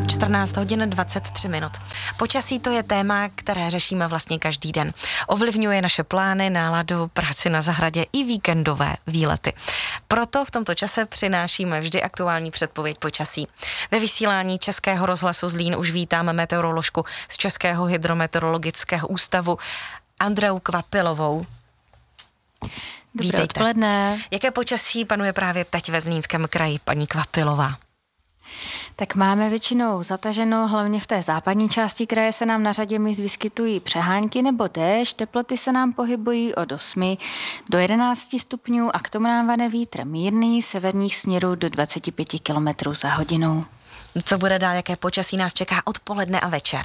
14 hodin 23 minut. Počasí to je téma, které řešíme vlastně každý den. Ovlivňuje naše plány, náladu, práci na zahradě i víkendové výlety. Proto v tomto čase přinášíme vždy aktuální předpověď počasí. Ve vysílání Českého rozhlasu Zlín už vítáme meteoroložku z Českého hydrometeorologického ústavu Andreu Kvapilovou. Dobré odpoledne. Jaké počasí panuje právě teď ve Zlínském kraji, paní Kvapilová? Tak máme většinou zataženo, hlavně v té západní části kraje se nám na řadě míst vyskytují přehánky nebo déšť, teploty se nám pohybují od 8 do 11 stupňů a k tomu nám vane vítr mírný, severních směrů do 25 km za hodinu. Co bude dál, jaké počasí nás čeká odpoledne a večer?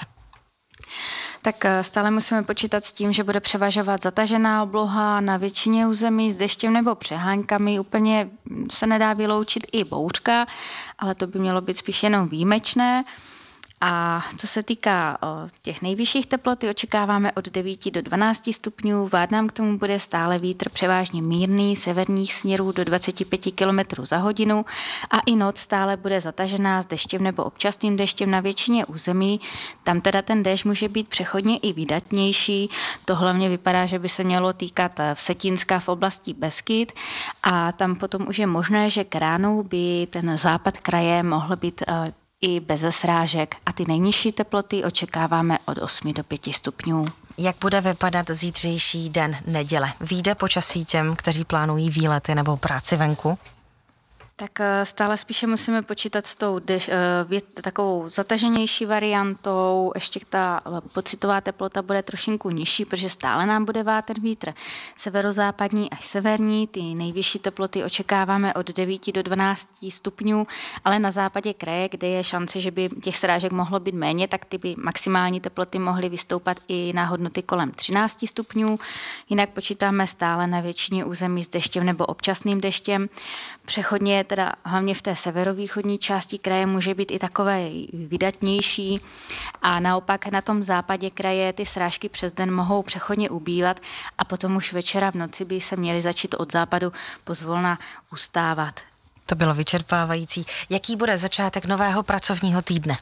Tak stále musíme počítat s tím, že bude převažovat zatažená obloha na většině území s deštěm nebo přeháňkami. Úplně se nedá vyloučit i bouřka, ale to by mělo být spíš jenom výjimečné. A co se týká těch nejvyšších teplot, očekáváme od 9 do 12 stupňů. Vád nám k tomu bude stále vítr převážně mírný, severních směrů do 25 km za hodinu a i noc stále bude zatažená s deštěm nebo občasným deštěm na většině území. Tam teda ten déšť může být přechodně i vydatnější. To hlavně vypadá, že by se mělo týkat Vsetínska v oblasti Beskyd a tam potom už je možné, že k ránu by ten západ kraje mohl být i bez srážek a ty nejnižší teploty očekáváme od 8 do 5 stupňů. Jak bude vypadat zítřejší den neděle? Vyjde počasí těm, kteří plánují výlety nebo práci venku? Tak stále spíše musíme počítat s tou takovou zataženější variantou. Ještě ta pocitová teplota bude trošinku nižší, protože stále nám bude vát ten vítr severozápadní až severní. Ty nejvyšší teploty očekáváme od 9 do 12 stupňů, ale na západě kraje, kde je šance, že by těch srážek mohlo být méně, tak ty by maximální teploty mohly vystoupat i na hodnoty kolem 13 stupňů. Jinak počítáme stále na většině území s deštěm nebo občasným deštěm. Přechodně teda hlavně v té severovýchodní části kraje může být i takové vydatnější a naopak na tom západě kraje ty srážky přes den mohou přechodně ubývat a potom už večera v noci by se měly začít od západu pozvolna ustávat. To bylo vyčerpávající. Jaký bude začátek nového pracovního týdne?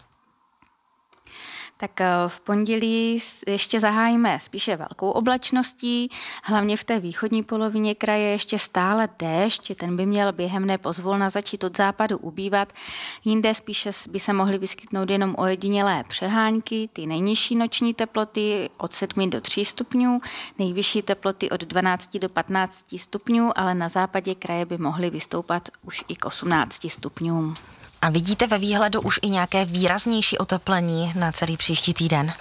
Tak v pondělí ještě zahájíme spíše velkou oblačností, hlavně v té východní polovině kraje ještě stále déšť, ten by měl během dne pozvolna začít od západu ubývat, jinde spíše by se mohly vyskytnout jenom ojedinělé přehánky, ty nejnižší noční teploty od 7 do 3 stupňů, nejvyšší teploty od 12 do 15 stupňů, ale na západě kraje by mohly vystoupat už i k 18 stupňům. A vidíte ve výhledu už i nějaké výraznější oteplení na celý příští týden?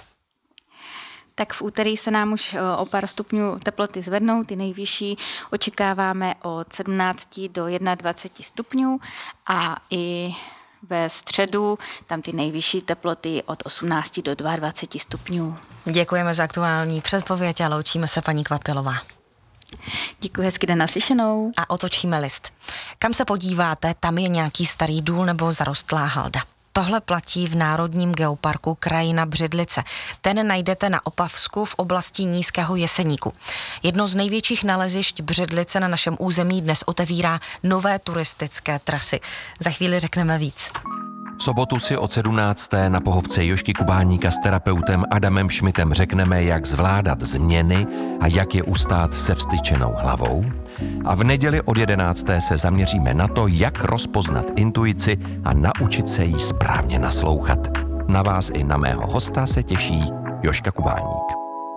Tak v úterý se nám už o pár stupňů teploty zvednou, ty nejvyšší očekáváme od 17 do 21 stupňů a i ve středu tam ty nejvyšší teploty od 18 do 22 stupňů. Děkujeme za aktuální předpověď a loučíme se, paní Kvapilová. Děkuji, hezky den, naslyšenou. A otočíme list. Kam se podíváte, tam je nějaký starý důl nebo zarostlá halda. Tohle platí v Národním geoparku Krajina Břidlice. Ten najdete na Opavsku v oblasti Nízkého Jeseníku. Jedno z největších nalezišť Břidlice na našem území dnes otevírá nové turistické trasy. Za chvíli řekneme víc. V sobotu si od 17. na pohovce Jožky Kubáníka s terapeutem Adamem Šmitem řekneme, jak zvládat změny a jak je ustát se vztyčenou hlavou. A v neděli od 11. se zaměříme na to, jak rozpoznat intuici a naučit se jí správně naslouchat. Na vás i na mého hosta se těší Jožka Kubáník.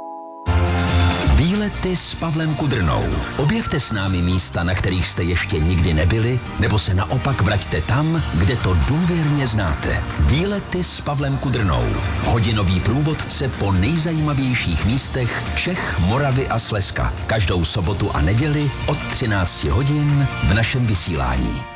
Výlety s Pavlem Kudrnou. Objevte s námi místa, na kterých jste ještě nikdy nebyli, nebo se naopak vraťte tam, kde to důvěrně znáte. Výlety s Pavlem Kudrnou. Hodinový průvodce po nejzajímavějších místech Čech, Moravy a Slezska. Každou sobotu a neděli od 13 hodin v našem vysílání.